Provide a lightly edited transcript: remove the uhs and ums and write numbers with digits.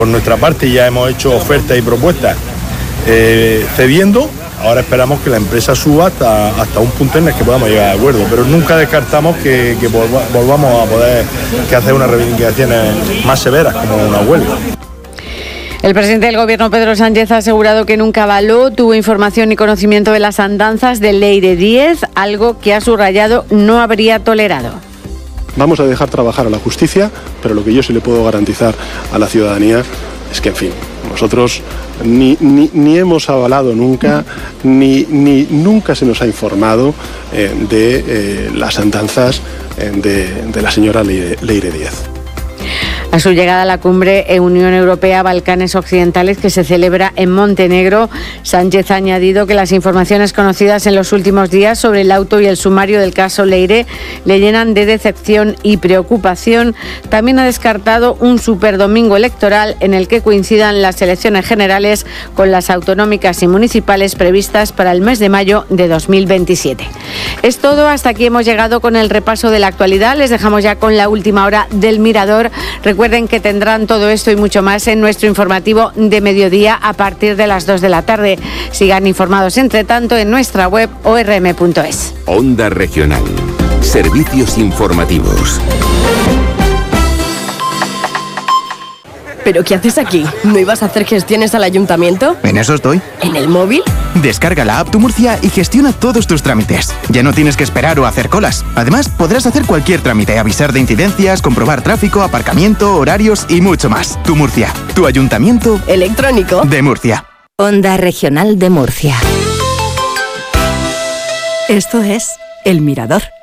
Por nuestra parte ya hemos hecho ofertas y propuestas cediendo. Ahora esperamos que la empresa suba hasta un punto en el que podamos llegar a acuerdo, pero nunca descartamos que volvamos a poder hacer unas reivindicaciones más severas, como una huelga. El presidente del Gobierno, Pedro Sánchez, ha asegurado que nunca avaló, tuvo información ni conocimiento de las andanzas de Leire Díez, algo que ha subrayado no habría tolerado. Vamos a dejar trabajar a la justicia, pero lo que yo sí le puedo garantizar a la ciudadanía es que, en fin, nosotros ni hemos avalado nunca, ni nunca se nos ha informado de las andanzas de la señora Leire Díez. A su llegada a la cumbre Unión Europea-Balcanes Occidentales, que se celebra en Montenegro, Sánchez ha añadido que las informaciones conocidas en los últimos días sobre el auto y el sumario del caso Leire le llenan de decepción y preocupación. También ha descartado un superdomingo electoral en el que coincidan las elecciones generales con las autonómicas y municipales previstas para el mes de mayo de 2027. Es todo, hasta aquí hemos llegado con el repaso de la actualidad. Les dejamos ya con la última hora del Mirador. Recuerden que tendrán todo esto y mucho más en nuestro informativo de mediodía a partir de las 2 de la tarde. Sigan informados, entre tanto, en nuestra web orm.es. Onda Regional. Servicios informativos. ¿Pero qué haces aquí? ¿No ibas a hacer gestiones al ayuntamiento? En eso estoy. ¿En el móvil? Descarga la app Tu Murcia y gestiona todos tus trámites. Ya no tienes que esperar o hacer colas. Además, podrás hacer cualquier trámite, avisar de incidencias, comprobar tráfico, aparcamiento, horarios y mucho más. Tu Murcia, tu ayuntamiento electrónico de Murcia. Onda Regional de Murcia. Esto es El Mirador.